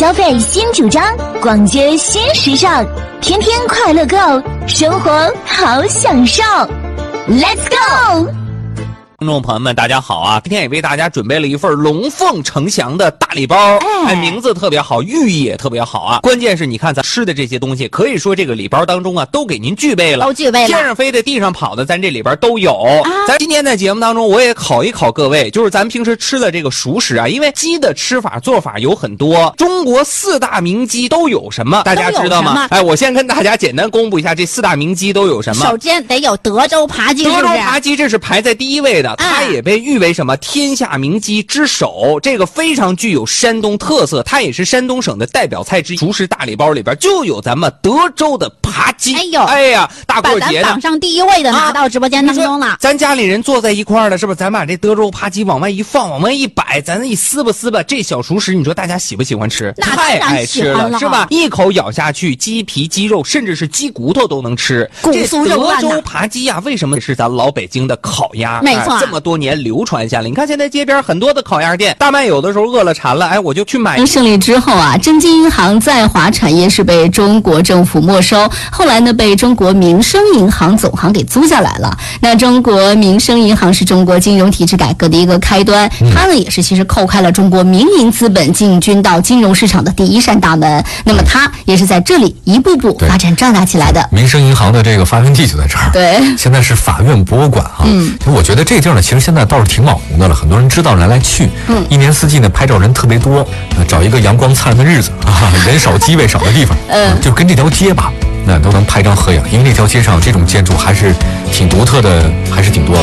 消费新主张，逛街新时尚，天天快乐购，生活好享受。Let's go！ 听众朋友们大家好啊，今天也为大家准备了一份龙凤呈祥的大礼包，名字特别好，寓意也特别好啊。关键是你看咱吃的这些东西，可以说这个礼包当中啊都给您具备了， 都具备了， 天上飞的地上跑的咱这里边都有。咱今天在节目当中我也考一考各位，就是咱平时吃的这个熟食啊，因为鸡的吃法做法有很多，中国4大名鸡都有什么大家知道吗？我先跟大家简单公布一下这4大名鸡都有什么。 首先得有德州扒鸡， 德州扒鸡这是排在第一位的，它也被誉为什么天下名鸡之首，这个非常具有山东特色，它也是山东省的代表菜之一。熟食大礼包里边就有咱们德州的扒鸡。哎呀，大过节的， 把咱榜上第一位的拿到直播间当中了。 咱家里人坐在一块儿了，是不是？咱把这德州扒鸡往外一放，往外一摆，咱一撕吧，这小熟食，你说大家喜不喜欢吃？太爱吃了，是吧？一口咬下去，鸡皮、鸡肉，甚至是鸡骨头都能吃。 骨酥肉烂。 德州扒鸡啊，为什么是咱老北京的烤鸭？ 没错， 这么多年流传下来，你看现在街边很多的烤鸭店，大麦有的时候饿了馋了，我就去买。 胜利之后啊，正金银行在华产业是被中国政府没收，后来呢被中国民生银行总行给租下来了。那中国民生银行是中国金融体制改革的一个开端，它呢也是其实叩开了中国民营资本进军到金融市场的第一扇大门。那么它也是在这里一步步发展壮大起来的。 民生银行的这个发源地就在这儿， 对， 现在是法院博物馆啊。我觉得这地儿呢，其实现在倒是挺网红的了，很多人知道来去。一年四季呢拍照人特别多，找一个阳光灿烂的日子啊，人少机位少的地方，就跟这条街吧，那都能拍张合影，因为那条街上这种建筑还是挺独特的，还是挺多的。